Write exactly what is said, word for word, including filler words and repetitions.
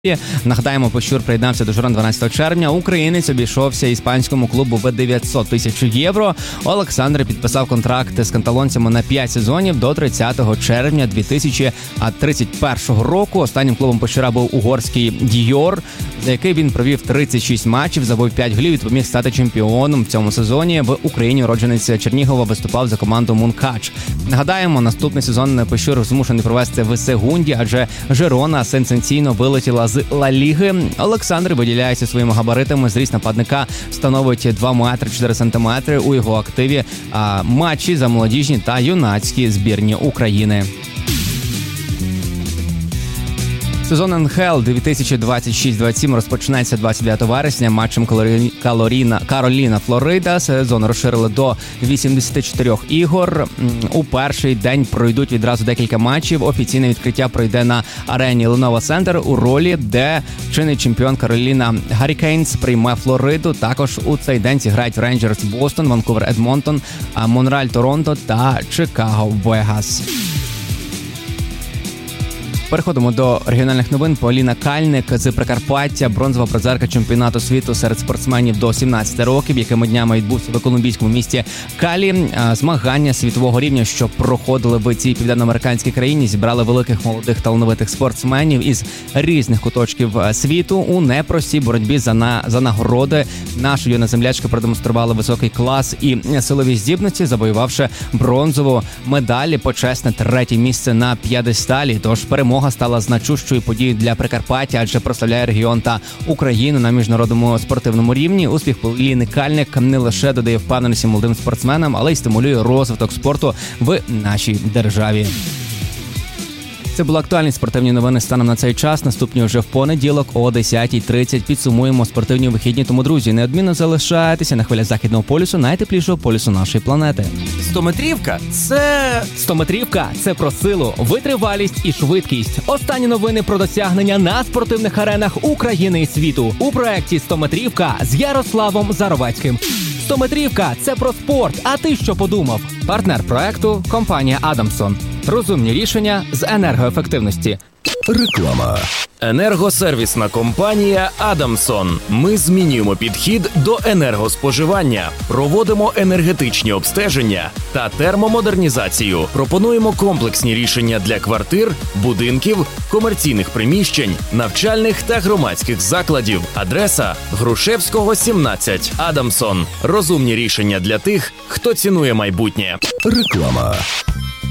Нагадаємо, Пощур приєднався до Жирон дванадцятого червня. Українець обійшовся іспанському клубу в дев'ятсот тисяч євро. Олександр підписав контракт з каталонцями на п'ять сезонів до тридцятого червня дві тисячі тридцять першого року. Останнім клубом Пощура був угорський Діор, за який він провів тридцять шість матчів, забив п'ять голів і допоміг стати чемпіоном в цьому сезоні. В Україні уродженець Чернігова виступав за команду Мункач. Нагадаємо, наступний сезон Пощур змушений провести в Сегунді, адже Жирона сенсаційно вилетіла з Ла Ліги. Олександр виділяється своїми габаритами. Зріст нападника становить два метри чотири сантиметри. У його активі а, матчі за молодіжні та юнацькі збірні України. Сезон ен ха ел дві тисячі двадцять шість двадцять сім розпочнеться двадцять дев'ятого вересня матчем Калоріна, Кароліна, Флорида. Сезон розширили до вісімдесят чотири ігор. У перший день пройдуть відразу декілька матчів. Офіційне відкриття пройде на арені Ленова Центр у ролі, де чинний чемпіон Кароліна Гаррікейнс прийме Флориду. Також у цей день зіграють Рейнджерс Бостон, Ванкувер Едмонтон, Монреаль Торонто та Чикаго Вегас. Переходимо до регіональних новин. Поліна Кальник з Прикарпаття, бронзова призерка чемпіонату світу серед спортсменів до сімнадцяти років, якими днями відбувся в колумбійському місті Калі. Змагання світового рівня, що проходили в цій південноамериканській країні, зібрали великих молодих талановитих спортсменів із різних куточків світу. У непростій боротьбі за, на, за нагороди наша юна землячка продемонструвала високий клас і силові здібності, завоювавши бронзову медаль, почесне третє місце на п'єдесталі. Тож перемога стала значущою подією для Прикарпаття, адже прославляє регіон та Україну на міжнародному спортивному рівні. Успіх Поліни Кальник не лише додає впевненості молодим спортсменам, але й стимулює розвиток спорту в нашій державі. Це були актуальні спортивні новини станом на цей час. Наступні вже в понеділок о десятій тридцять. Підсумуємо спортивні вихідні. Тому, друзі, неодмінно залишайтеся на хвилях Західного полюсу, найтеплішого полюсу нашої планети. Стометрівка – це... Стометрівка – це про силу, витривалість і швидкість. Останні новини про досягнення на спортивних аренах України і світу. У проєкті «Стометрівка» з Ярославом Заровецьким. Стометрівка – це про спорт. А ти що подумав? Партнер проекту – компанія «Адамсон». Розумні рішення з енергоефективності. Реклама. Енергосервісна компанія «Адамсон». Ми змінюємо підхід до енергоспоживання, проводимо енергетичні обстеження та термомодернізацію. Пропонуємо комплексні рішення для квартир, будинків, комерційних приміщень, навчальних та громадських закладів. Адреса – Грушевського, сімнадцять. «Адамсон». Розумні рішення для тих, хто цінує майбутнє. Реклама.